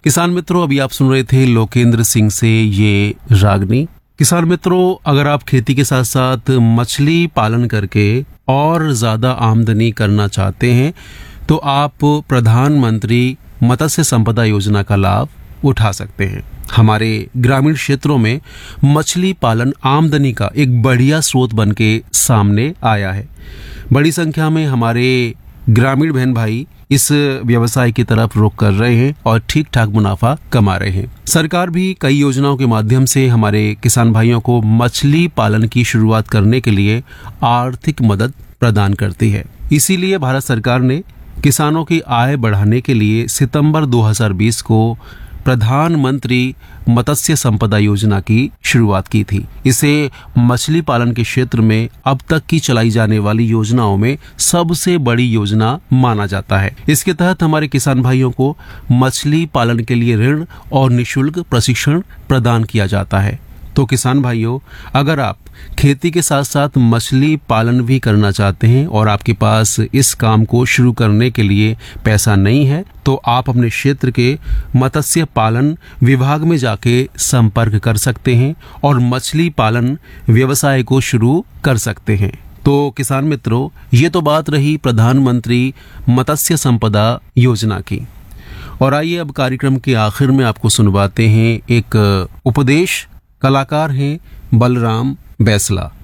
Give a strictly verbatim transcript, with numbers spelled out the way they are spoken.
किसान मित्रों, अभी आप सुन रहे थे लोकेंद्र सिंह से ये रागनी। किसान मित्रों, अगर आप खेती के साथ साथ मछली पालन करके और ज्यादा आमदनी करना चाहते हैं तो आप प्रधानमंत्री मत्स्य संपदा योजना का लाभ उठा सकते हैं। हमारे ग्रामीण क्षेत्रों में मछली पालन आमदनी का एक बढ़िया स्रोत बन के सामने आया है। बड़ी संख्या में हमारे ग्रामीण बहन भाई इस व्यवसाय की तरफ रुख कर रहे हैं और ठीक ठाक मुनाफा कमा रहे हैं। सरकार भी कई योजनाओं के माध्यम से हमारे किसान भाइयों को मछली पालन की शुरुआत करने के लिए आर्थिक मदद प्रदान करती है। इसीलिए भारत सरकार ने किसानों की आय बढ़ाने के लिए सितंबर दो हज़ार बीस को प्रधानमंत्री मत्स्य संपदा योजना की शुरुआत की थी। इसे मछली पालन के क्षेत्र में अब तक की चलाई जाने वाली योजनाओं में सबसे बड़ी योजना माना जाता है। इसके तहत हमारे किसान भाइयों को मछली पालन के लिए ऋण और निःशुल्क प्रशिक्षण प्रदान किया जाता है। तो किसान भाइयों, अगर आप खेती के साथ साथ मछली पालन भी करना चाहते हैं और आपके पास इस काम को शुरू करने के लिए पैसा नहीं है तो आप अपने क्षेत्र के मत्स्य पालन विभाग में जाके संपर्क कर सकते हैं और मछली पालन व्यवसाय को शुरू कर सकते हैं। तो किसान मित्रों, ये तो बात रही प्रधानमंत्री मत्स्य संपदा योजना की। और आइए अब कार्यक्रम के आखिर में आपको सुनवाते हैं एक उपदेश। कलाकार हैं बलराम बैसला।